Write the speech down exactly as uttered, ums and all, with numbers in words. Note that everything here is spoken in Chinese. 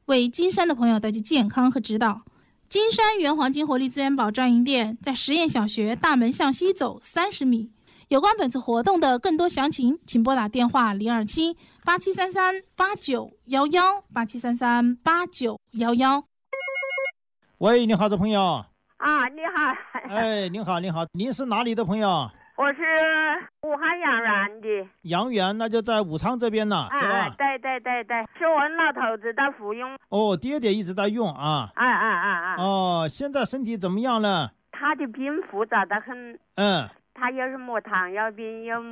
为金山的朋友带去健康和指导。金山原黄金活力资源宝专营店在实验小学大门向西走三十米。有关本次活动的更多详情，请拨打电话零二七八七三三八九幺幺八七三三八九幺幺。 喂，你好，这朋友。 啊，你好。 哎，您好，您好，您是哪里的朋友？ 我是武汉阳源的。 阳源，那就在武昌这边呢， 啊、 是吧？ 对对对对，是我老头子在服用。 哦，爹爹一直在用啊。 啊啊啊啊！ 哦，现在身体怎么样了？ 他的病复杂得很。 嗯。 他又是没糖尿病又